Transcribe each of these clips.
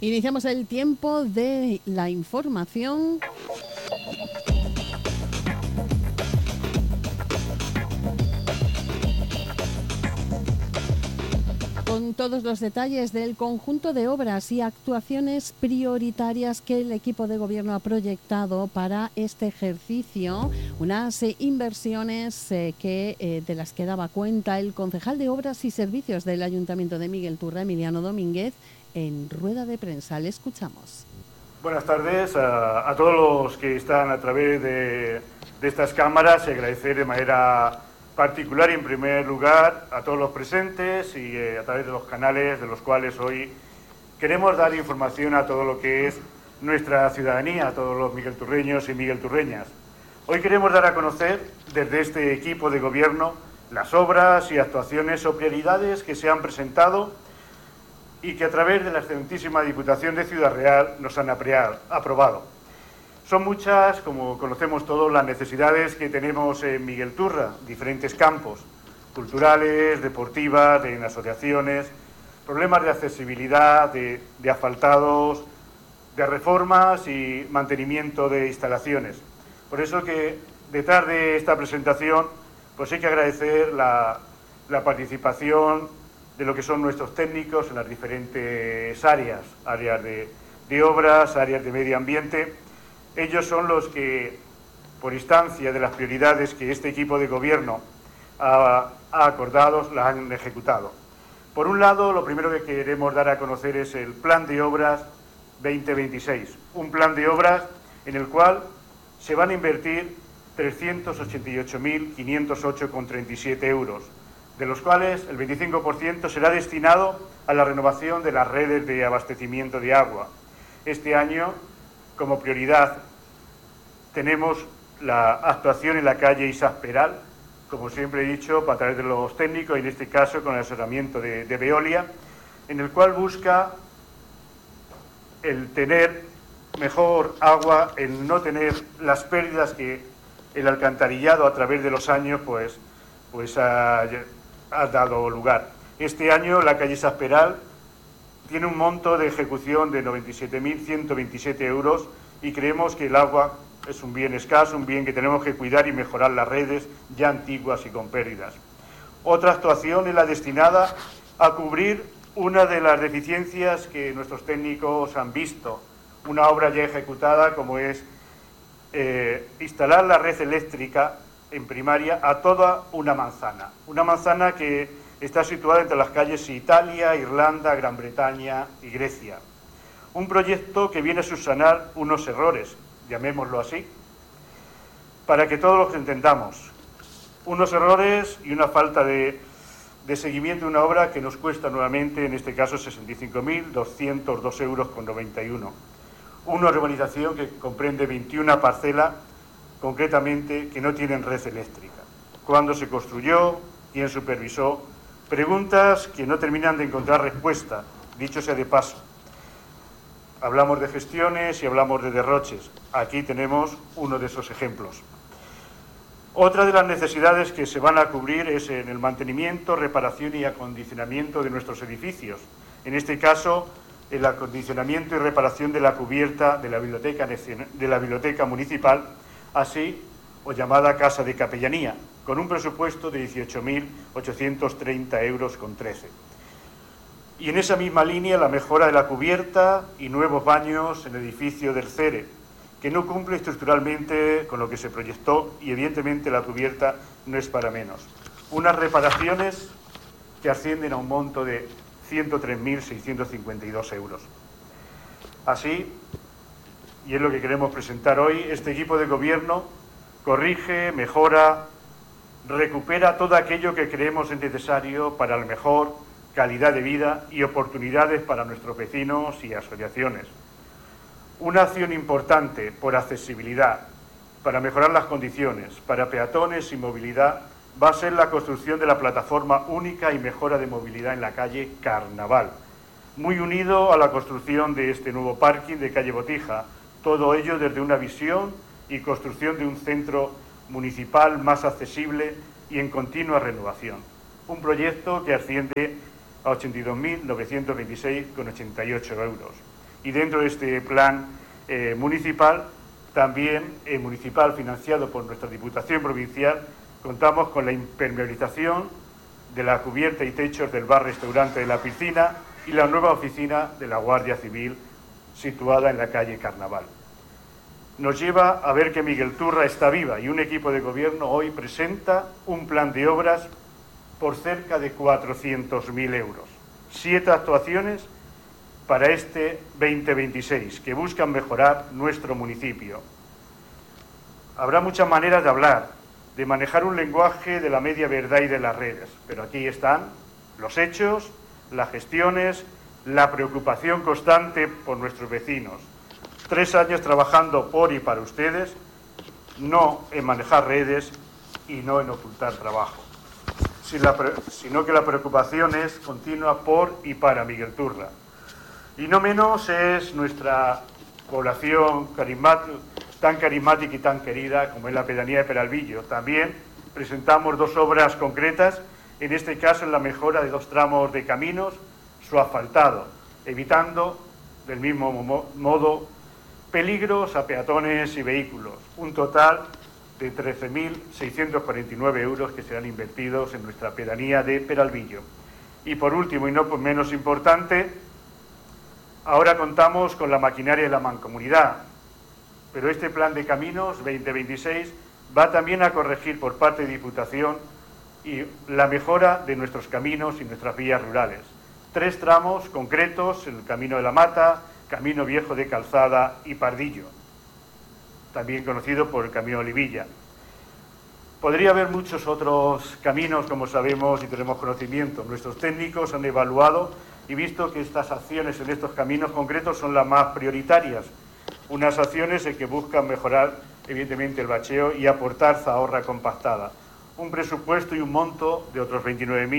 Iniciamos el tiempo de la información. Con todos los detalles del conjunto de obras y actuaciones prioritarias que el equipo de gobierno ha proyectado para este ejercicio, unas inversiones de las que daba cuenta el concejal de Obras y Servicios del Ayuntamiento de Miguel Turra, Emiliano Domínguez, en rueda de prensa. Le escuchamos. Buenas tardes a todos los que están a través de estas cámaras y agradecer de manera particular y en primer lugar a todos los presentes y a través de los canales de los cuales hoy queremos dar información a todo lo que es nuestra ciudadanía, a todos los miguelturreños y miguelturreñas. Hoy queremos dar a conocer desde este equipo de gobierno las obras y actuaciones o prioridades que se han presentado y que a través de la excelentísima Diputación de Ciudad Real nos han aprobado. Son muchas, como conocemos todos, las necesidades que tenemos en Miguel Turra, diferentes campos, culturales, deportivas, en asociaciones, problemas de accesibilidad, de asfaltados, de reformas y mantenimiento de instalaciones. Por eso que detrás de esta presentación, pues hay que agradecer la participación de lo que son nuestros técnicos en las diferentes áreas de obras, áreas de medio ambiente. Ellos son los que, por instancia de las prioridades que este equipo de gobierno ha acordado, las han ejecutado. Por un lado, lo primero que queremos dar a conocer es el Plan de Obras 2026, un plan de obras en el cual se van a invertir 388.508,37 euros, de los cuales el 25% será destinado a la renovación de las redes de abastecimiento de agua. Este año, como prioridad, tenemos la actuación en la calle Isaac Peral, como siempre he dicho, a través de los técnicos, y en este caso con el asesoramiento de Veolia, en el cual busca el tener mejor agua, el no tener las pérdidas que el alcantarillado a través de los años pues ha dado lugar. Este año la calle Isaac Peral tiene un monto de ejecución de 97.127 euros y creemos que el agua es un bien escaso, un bien que tenemos que cuidar y mejorar las redes ya antiguas y con pérdidas. Otra actuación es la destinada a cubrir una de las deficiencias que nuestros técnicos han visto, una obra ya ejecutada como es instalar la red eléctrica en primaria a toda una manzana que está situada entre las calles Italia, Irlanda, Gran Bretaña y Grecia. Un proyecto que viene a subsanar unos errores, llamémoslo así, para que todos los entendamos. Unos errores y una falta de seguimiento de una obra que nos cuesta nuevamente, en este caso, 65.202,91 euros. Una urbanización que comprende 21 parcelas, concretamente, que no tienen red eléctrica. ¿Cuándo se construyó? ¿Quién supervisó? Preguntas que no terminan de encontrar respuesta, dicho sea de paso. Hablamos de gestiones y hablamos de derroches. Aquí tenemos uno de esos ejemplos. Otra de las necesidades que se van a cubrir es en el mantenimiento, reparación y acondicionamiento de nuestros edificios. En este caso, el acondicionamiento y reparación de la cubierta de la biblioteca municipal, así o llamada Casa de Capellanía, con un presupuesto de 18.830,13 euros. Y en esa misma línea la mejora de la cubierta y nuevos baños en el edificio del CERE, que no cumple estructuralmente con lo que se proyectó y evidentemente la cubierta no es para menos. Unas reparaciones que ascienden a un monto de 103.652 euros. Así, y es lo que queremos presentar hoy, este equipo de gobierno corrige, mejora, recupera todo aquello que creemos es necesario para la mejor calidad de vida y oportunidades para nuestros vecinos y asociaciones. Una acción importante por accesibilidad, para mejorar las condiciones, para peatones y movilidad, va a ser la construcción de la plataforma única y mejora de movilidad en la calle Carnaval, muy unido a la construcción de este nuevo parking de calle Botija, todo ello desde una visión y construcción de un centro municipal más accesible y en continua renovación. Un proyecto que asciende a 82.926,88 euros. Y dentro de este plan municipal, también municipal financiado por nuestra Diputación Provincial, contamos con la impermeabilización de la cubierta y techos del bar-restaurante de la Piscina y la nueva oficina de la Guardia Civil situada en la calle Carnaval. Nos lleva a ver que Miguelturra está viva y un equipo de gobierno hoy presenta un plan de obras por cerca de 400.000 euros. 7 actuaciones para este 2026 que buscan mejorar nuestro municipio. Habrá muchas maneras de hablar, de manejar un lenguaje de la media verdad y de las redes, pero aquí están los hechos, las gestiones, la preocupación constante por nuestros vecinos. 3 años trabajando por y para ustedes, no en manejar redes y no en ocultar trabajo, sino que la preocupación es continua por y para Miguelturra. Y no menos es nuestra población tan carismática y tan querida como es la pedanía de Peralvillo. También presentamos 2 obras concretas, en este caso en la mejora de 2 tramos de caminos, su asfaltado, evitando del mismo modo peligros a peatones y vehículos. Un total de 13.649 euros que serán invertidos en nuestra pedanía de Peralvillo. Y por último, y no menos importante, ahora contamos con la maquinaria de la mancomunidad, pero este plan de caminos 2026 va también a corregir por parte de Diputación y la mejora de nuestros caminos y nuestras vías rurales. 3 tramos concretos, el Camino de la Mata, Camino Viejo de Calzada y Pardillo, también conocido por el Camino de Olivilla. Podría haber muchos otros caminos, como sabemos y tenemos conocimiento. Nuestros técnicos han evaluado y visto que estas acciones en estos caminos concretos son las más prioritarias. Unas acciones en que buscan mejorar, evidentemente, el bacheo y aportar zahorra compactada. Un presupuesto y un monto de otros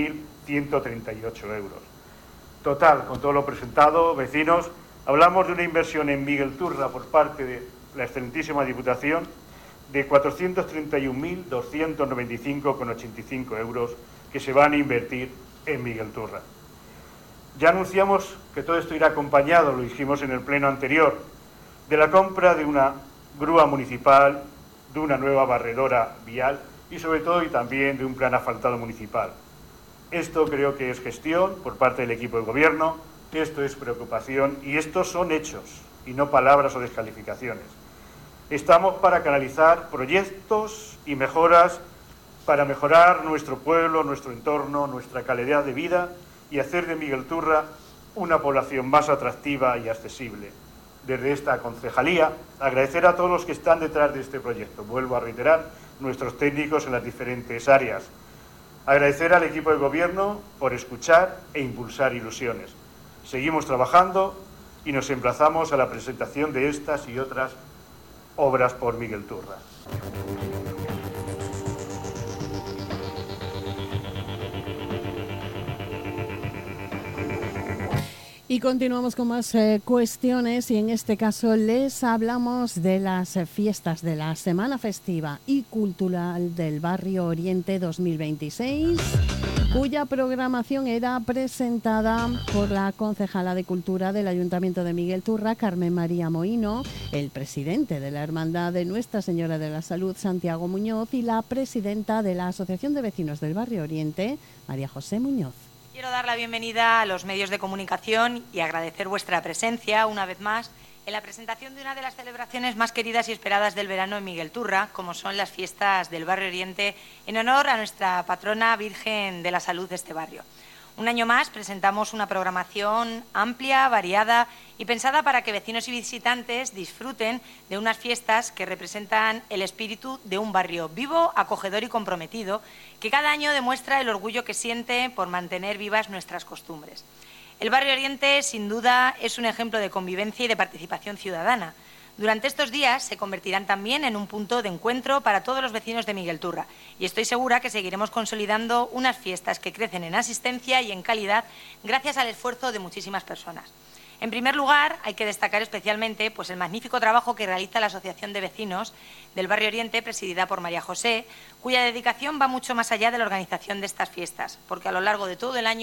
29.138 euros. Total, con todo lo presentado, vecinos, hablamos de una inversión en Miguelturra por parte de la excelentísima Diputación de 431.295,85 euros que se van a invertir en Miguelturra. Ya anunciamos que todo esto irá acompañado, lo dijimos en el pleno anterior, de la compra de una grúa municipal, de una nueva barredora vial y sobre todo y también de un plan asfaltado municipal. Esto creo que es gestión por parte del equipo de gobierno, esto es preocupación y estos son hechos y no palabras o descalificaciones. Estamos para canalizar proyectos y mejoras para mejorar nuestro pueblo, nuestro entorno, nuestra calidad de vida y hacer de Miguelturra una población más atractiva y accesible. Desde esta concejalía, agradecer a todos los que están detrás de este proyecto. Vuelvo a reiterar, nuestros técnicos en las diferentes áreas. Agradecer al equipo de gobierno por escuchar e impulsar ilusiones. Seguimos trabajando y nos emplazamos a la presentación de estas y otras obras por Miguelturra. Y continuamos con más cuestiones y en este caso les hablamos de las fiestas de la Semana Festiva y Cultural del Barrio Oriente 2026, cuya programación era presentada por la concejala de Cultura del Ayuntamiento de Miguelturra, Carmen María Mohino, el presidente de la Hermandad de Nuestra Señora de la Salud, Santiago Muñoz, y la presidenta de la Asociación de Vecinos del Barrio Oriente, María José Muñoz. Quiero dar la bienvenida a los medios de comunicación y agradecer vuestra presencia una vez más en la presentación de una de las celebraciones más queridas y esperadas del verano en Miguelturra, como son las fiestas del Barrio Oriente, en honor a nuestra patrona Virgen de la Salud de este barrio. Un año más presentamos una programación amplia, variada y pensada para que vecinos y visitantes disfruten de unas fiestas que representan el espíritu de un barrio vivo, acogedor y comprometido, que cada año demuestra el orgullo que siente por mantener vivas nuestras costumbres. El Barrio Oriente, sin duda, es un ejemplo de convivencia y de participación ciudadana. Durante estos días se convertirán también en un punto de encuentro para todos los vecinos de Miguelturra y estoy segura que seguiremos consolidando unas fiestas que crecen en asistencia y en calidad gracias al esfuerzo de muchísimas personas. En primer lugar, hay que destacar especialmente el magnífico trabajo que realiza la Asociación de Vecinos del Barrio Oriente, presidida por María José, cuya dedicación va mucho más allá de la organización de estas fiestas, porque a lo largo de todo el año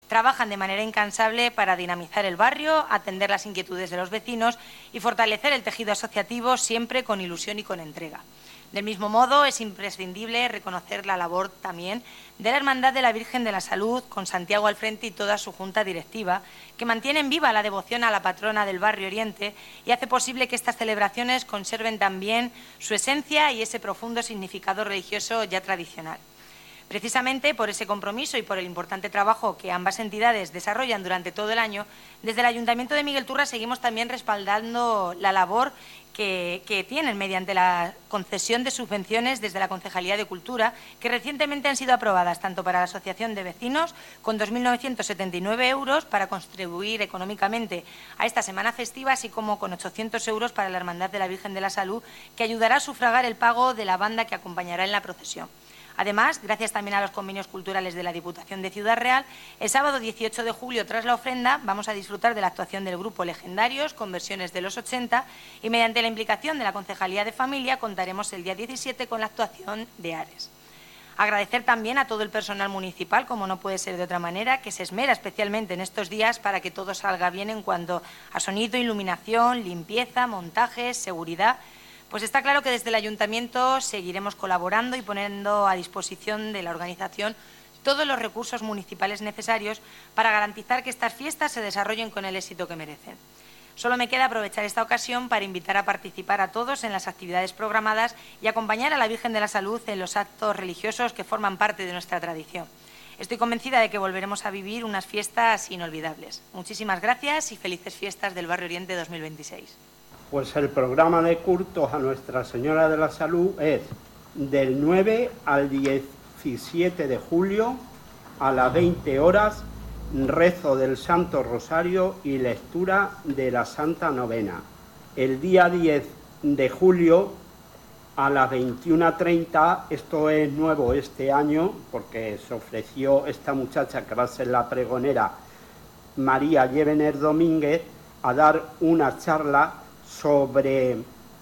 trabajan de manera incansable para dinamizar el barrio, atender las inquietudes de los vecinos y fortalecer el tejido asociativo, siempre con ilusión y con entrega. Del mismo modo, es imprescindible reconocer la labor también de la Hermandad de la Virgen de la Salud, con Santiago al frente y toda su junta directiva, que mantienen viva la devoción a la patrona del Barrio Oriente y hace posible que estas celebraciones conserven también su esencia y ese profundo significado religioso ya tradicional. Precisamente por ese compromiso y por el importante trabajo que ambas entidades desarrollan durante todo el año, desde el Ayuntamiento de Miguel Turra seguimos también respaldando la labor que tienen mediante la concesión de subvenciones desde la Concejalía de Cultura, que recientemente han sido aprobadas tanto para la Asociación de Vecinos, con 2.979 euros para contribuir económicamente a esta semana festiva, así como con 800 euros para la Hermandad de la Virgen de la Salud, que ayudará a sufragar el pago de la banda que acompañará en la procesión. Además, gracias también a los convenios culturales de la Diputación de Ciudad Real, el sábado 18 de julio, tras la ofrenda, vamos a disfrutar de la actuación del grupo Legendarios, con versiones de los 80, y mediante la implicación de la Concejalía de Familia contaremos el día 17 con la actuación de Ares. Agradecer también a todo el personal municipal, como no puede ser de otra manera, que se esmera especialmente en estos días para que todo salga bien en cuanto a sonido, iluminación, limpieza, montajes, seguridad. Pues está claro que desde el Ayuntamiento seguiremos colaborando y poniendo a disposición de la organización todos los recursos municipales necesarios para garantizar que estas fiestas se desarrollen con el éxito que merecen. Solo me queda aprovechar esta ocasión para invitar a participar a todos en las actividades programadas y acompañar a la Virgen de la Salud en los actos religiosos que forman parte de nuestra tradición. Estoy convencida de que volveremos a vivir unas fiestas inolvidables. Muchísimas gracias y felices fiestas del Barrio Oriente 2026. Pues el programa de cultos a Nuestra Señora de la Salud es del 9 al 17 de julio a las 20 horas, rezo del Santo Rosario y lectura de la Santa Novena. El día 10 de julio a las 21:30, esto es nuevo este año porque se ofreció esta muchacha que va a ser la pregonera, María Llévener Domínguez, a dar una charla sobre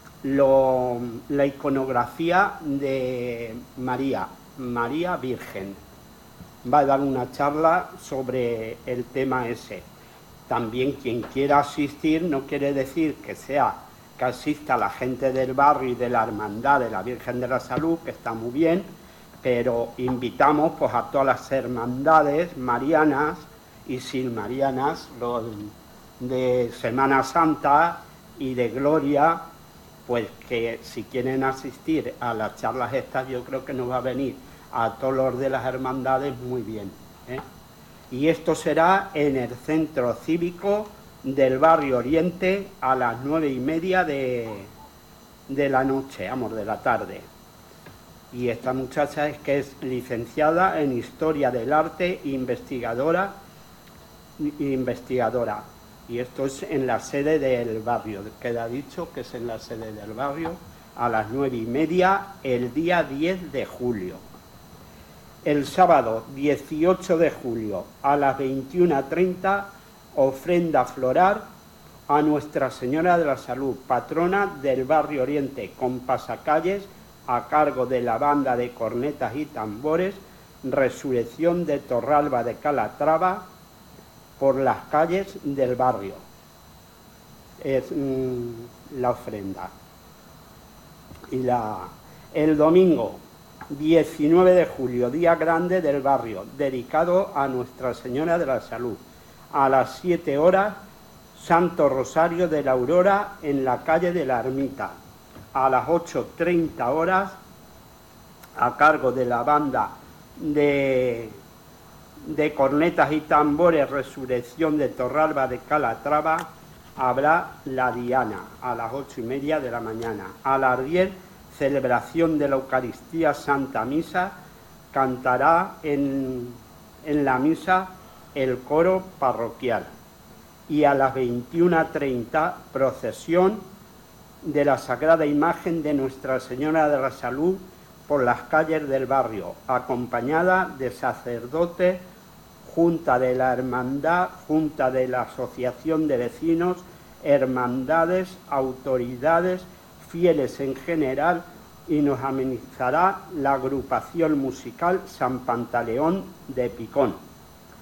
la iconografía de María Virgen. Va a dar una charla sobre el tema ese. También quien quiera asistir no quiere decir que asista la gente del barrio y de la Hermandad de la Virgen de la Salud, que está muy bien, pero invitamos pues a todas las hermandades marianas y silmarianas, los de Semana Santa y de Gloria, pues que si quieren asistir a las charlas estas, yo creo que nos va a venir a todos los de las hermandades muy bien, ¿eh? Y esto será en el Centro Cívico del Barrio Oriente a las 9:30 de la noche, de la tarde. Y esta muchacha es licenciada en Historia del Arte, investigadora. Y esto es en la sede del barrio, queda dicho que es en la sede del barrio a las 9:30 el día 10 de julio. El sábado 18 de julio a las 21:30, ofrenda floral a Nuestra Señora de la Salud, patrona del Barrio Oriente, con pasacalles a cargo de la banda de cornetas y tambores, resurrección de Torralba de Calatrava, por las calles del barrio. Es la ofrenda. Y el domingo 19 de julio, día grande del barrio, dedicado a Nuestra Señora de la Salud. A las 7 horas, Santo Rosario de la Aurora en la calle de la Ermita. A las 8:30 horas, a cargo de la banda de cornetas y tambores, resurrección de Torralba de Calatrava, habrá la diana a las 8:30 de la mañana. A las 10, celebración de la Eucaristía Santa Misa, cantará en la misa el coro parroquial. Y a las 21:30, procesión de la Sagrada Imagen de Nuestra Señora de la Salud por las calles del barrio, acompañada de sacerdotes, junta de la hermandad, junta de la asociación de vecinos, hermandades, autoridades, fieles en general, y nos amenizará la agrupación musical San Pantaleón de Picón.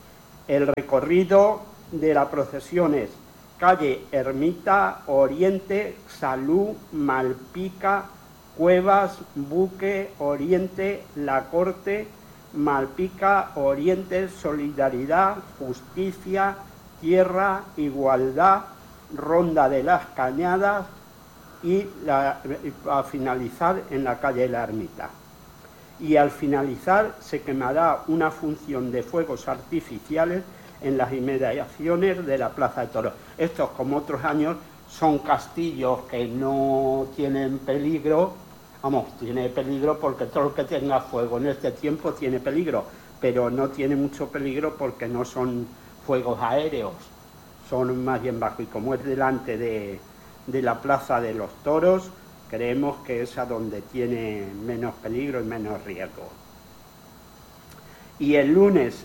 El recorrido de la procesión es calle Ermita, Oriente, Salud, Malpica, Cuevas, Buque, Oriente, La Corte, Malpica, Oriente, Solidaridad, Justicia, Tierra, Igualdad, Ronda de las Cañadas y a finalizar en la calle La Ermita. Y al finalizar se quemará una función de fuegos artificiales en las inmediaciones de la Plaza de Toros. Estos, como otros años, son castillos que no tienen peligro. Vamos, tiene peligro porque todo lo que tenga fuego en este tiempo tiene peligro, pero no tiene mucho peligro porque no son fuegos aéreos, son más bien bajos. Y como es delante de la Plaza de los Toros, creemos que es a donde tiene menos peligro y menos riesgo. Y el lunes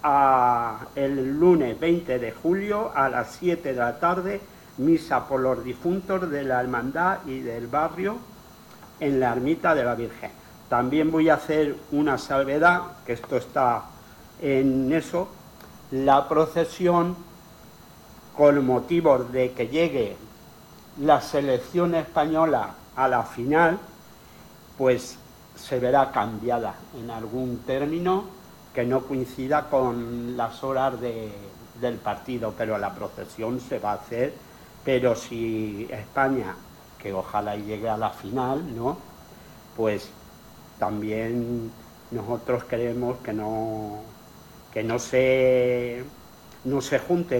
20 de julio a las 7 de la tarde, misa por los difuntos de la hermandad y del barrio en la ermita de la Virgen. También voy a hacer una salvedad, que esto está en eso, la procesión, con motivo de que llegue la selección española a la final, pues se verá cambiada en algún término que no coincida con las horas del partido, pero la procesión se va a hacer. Pero si España, que ojalá llegue a la final, ¿no?, pues también nosotros queremos que no se junte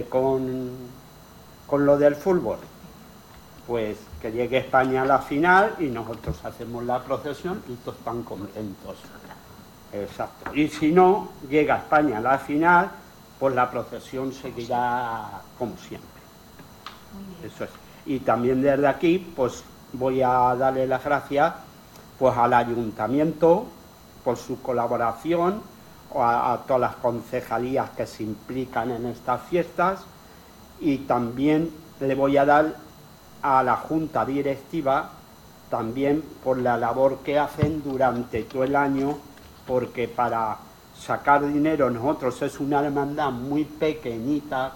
con lo del fútbol. Pues que llegue España a la final y nosotros hacemos la procesión y todos están contentos. Exacto. Y si no llega España a la final, pues la procesión seguirá como siempre. Eso es. Y también desde aquí, pues voy a darle las gracias pues al ayuntamiento por su colaboración, a todas las concejalías que se implican en estas fiestas, y también le voy a dar a la Junta Directiva también por la labor que hacen durante todo el año, porque para sacar dinero, nosotros es una hermandad muy pequeñita,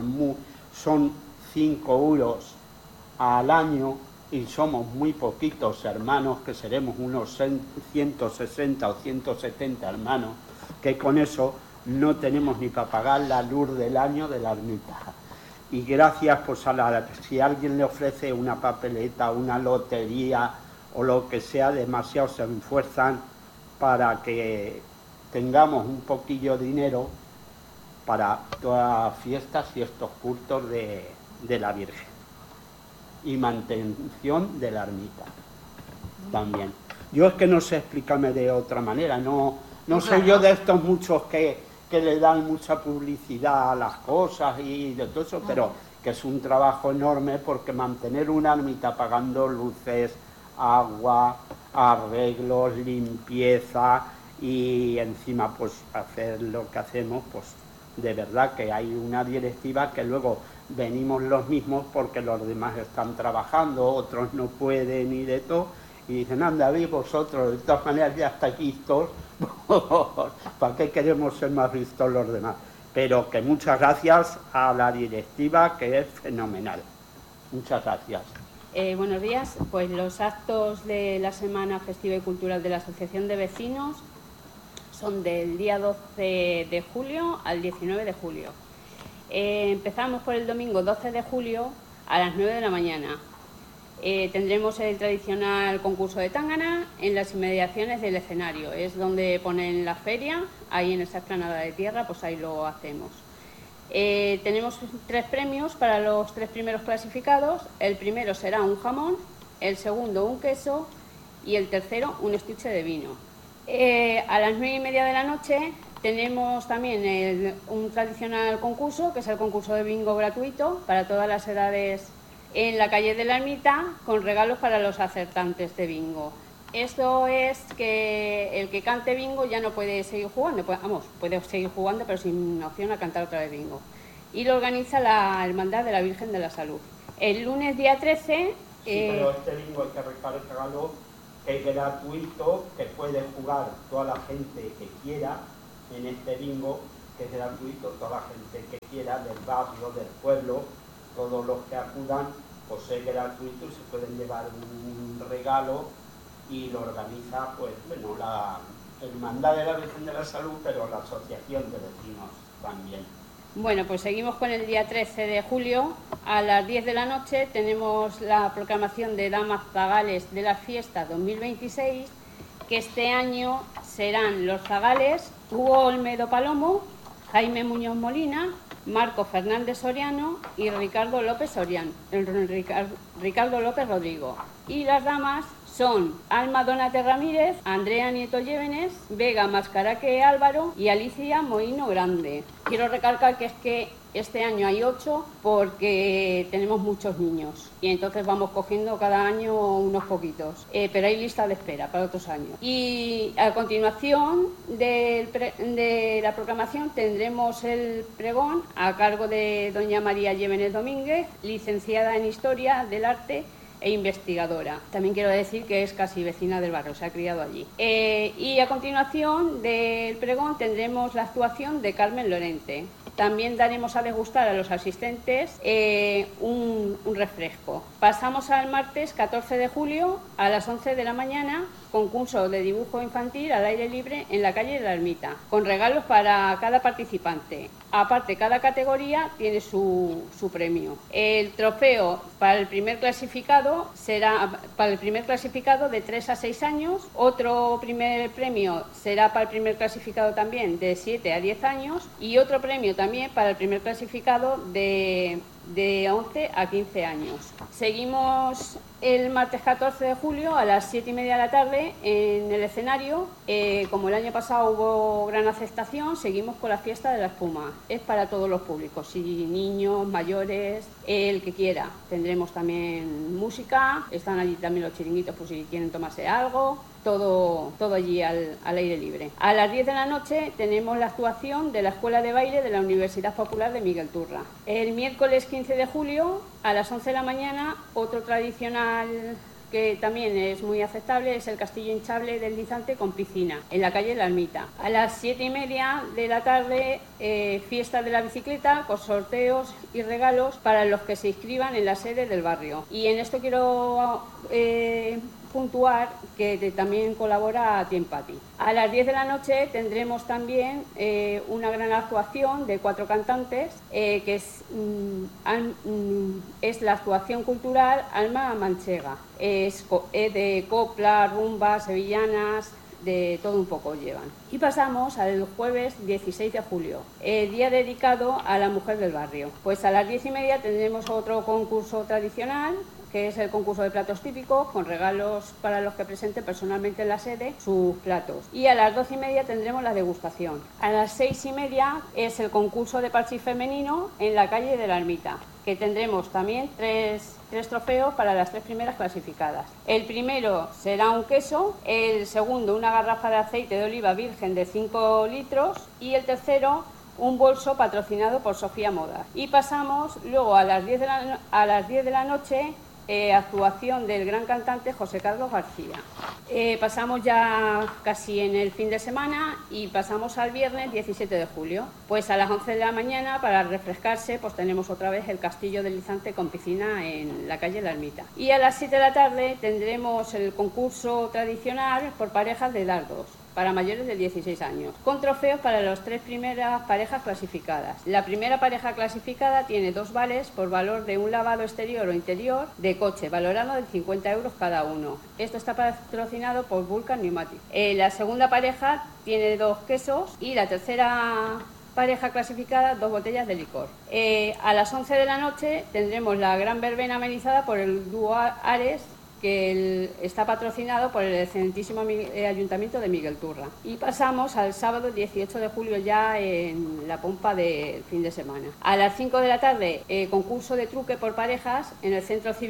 son 5 euros al año y somos muy poquitos hermanos, que seremos unos 160 o 170 hermanos, que con eso no tenemos ni para pagar la luz del año de la ermita. Y gracias, pues si alguien le ofrece una papeleta, una lotería o lo que sea, demasiado se esfuerzan para que tengamos un poquillo de dinero para todas las fiestas y estos cultos de la Virgen. Y mantención de la ermita también. Yo es que no sé explicarme de otra manera, no soy yo de estos muchos que le dan mucha publicidad a las cosas y de todo eso, pero que es un trabajo enorme, porque mantener una ermita pagando luces, agua, arreglos, limpieza y encima pues hacer lo que hacemos, pues de verdad que hay una directiva que luego venimos los mismos porque los demás están trabajando, otros no pueden y de todo, y dicen, anda, vi vosotros, de todas maneras ya estáis listos, ¿para qué queremos ser más listos los demás? Pero que muchas gracias a la directiva, que es fenomenal. Muchas gracias. Buenos días. Pues los actos de la Semana Festiva y Cultural de la Asociación de Vecinos son del día 12 de julio al 19 de julio. Empezamos por el domingo 12 de julio a las 9 de la mañana. Tendremos el tradicional concurso de tángana en las inmediaciones del escenario. Es donde ponen la feria, ahí en esa explanada de tierra, pues ahí lo hacemos. Tenemos 3 premios para los 3 primeros clasificados. El primero será un jamón, el segundo un queso y el tercero un estuche de vino. A las 9:30 de la noche tenemos también un tradicional concurso, que es el concurso de bingo gratuito para todas las edades en la calle de la Ermita, con regalos para los acertantes de bingo. Esto es que el que cante bingo ya no puede seguir jugando, puede seguir jugando, pero sin opción a cantar otra vez bingo. Y lo organiza la Hermandad de la Virgen de la Salud. El lunes día 13... pero este bingo hay que recargarlo, es gratuito, que puede jugar toda la gente que quiera en este bingo, que es gratuito, toda la gente que quiera, del barrio, del pueblo, todos los que acudan, pues es gratuito y se pueden llevar un regalo y lo organiza, pues bueno, la Hermandad de la Virgen de la Salud, pero la Asociación de Vecinos también. Bueno, pues seguimos con el día 13 de julio. A las 10 de la noche tenemos la proclamación de Damas Zagales de las Fiestas 2026, que este año serán los Zagales Hugo Olmedo Palomo, Jaime Muñoz Molina, Marco Fernández Soriano y Ricardo López Rodrigo. Y las damas son Alma Donate Ramírez, Andrea Nieto Llévenes, Vega Mascaraque Álvaro y Alicia Moino Grande. Quiero recalcar que es que este año hay 8 porque tenemos muchos niños y entonces vamos cogiendo cada año unos poquitos, pero hay lista de espera para otros años. Y a continuación de la proclamación tendremos el pregón a cargo de doña María Llévenes Domínguez, licenciada en Historia del Arte e investigadora. También quiero decir que es casi vecina del barrio, se ha criado allí. Y a continuación del pregón tendremos la actuación de Carmen Lorente. También daremos a degustar a los asistentes un refresco. Pasamos al martes 14 de julio a las 11 de la mañana, concurso de dibujo infantil al aire libre en la calle de la Ermita, con regalos para cada participante. Aparte, cada categoría tiene su premio. El trofeo para el primer clasificado será para el primer clasificado de 3 a 6 años. Otro primer premio será para el primer clasificado también de 7 a 10 años. Y otro premio también para el primer clasificado de 11 a 15 años. Seguimos el martes 14 de julio a las 7:30 de la tarde en el escenario. Como el año pasado hubo gran aceptación, seguimos con la fiesta de la espuma. Es para todos los públicos, niños, mayores, el que quiera. Tendremos también música, están allí también los chiringuitos por si quieren tomarse algo. Todo allí al aire libre. A las 10 de la noche tenemos la actuación de la Escuela de Baile de la Universidad Popular de Miguel Turra. El miércoles 15 de julio a las 11 de la mañana, otro tradicional que también es muy aceptable, es el castillo hinchable del Lizante con piscina, en la calle de la Ermita. A las 7:30 de la tarde, fiesta de la bicicleta con sorteos y regalos para los que se inscriban en la sede del barrio. Y en esto quiero puntuar que también colabora Tiempati. A las 10 de la noche tendremos también una gran actuación de 4 cantantes, que es la actuación cultural Alma Manchega. Es de copla, rumba, sevillanas, de todo un poco llevan. Y pasamos al jueves 16 de julio, día dedicado a la mujer del barrio. Pues a las 10:30 tendremos otro concurso tradicional, que es el concurso de platos típicos, con regalos para los que presenten personalmente en la sede sus platos. Y a las 12:30 tendremos la degustación. A las 6:30 es el concurso de parchís femenino en la calle de la Ermita, que tendremos también tres trofeos para las 3 primeras clasificadas. El primero será un queso, el segundo una garrafa de aceite de oliva virgen de 5 litros y el tercero un bolso patrocinado por Sofía Moda. Y pasamos luego a las 10 de la noche, actuación del gran cantante José Carlos García. Pasamos ya casi en el fin de semana y pasamos al viernes 17 de julio. Pues a las 11 de la mañana, para refrescarse, pues tenemos otra vez el castillo del Lizante con piscina en la calle La Ermita. Y a las 7 de la tarde tendremos el concurso tradicional por parejas de dardos para mayores de 16 años, con trofeos para las 3 primeras parejas clasificadas. La primera pareja clasificada tiene 2 vales por valor de un lavado exterior o interior de coche, valorado en 50 euros cada uno. Esto está patrocinado por Vulcan Pneumatic. La segunda pareja tiene 2 quesos y la tercera pareja clasificada 2 botellas de licor. A las 11 de la noche tendremos la gran verbena amenizada por el dúo Ares, que está patrocinado por el excelentísimo Ayuntamiento de Miguel Turra. Y pasamos al sábado 18 de julio ya en la pompa del fin de semana. A las 5 de la tarde, concurso de truque por parejas en el Centro Cívico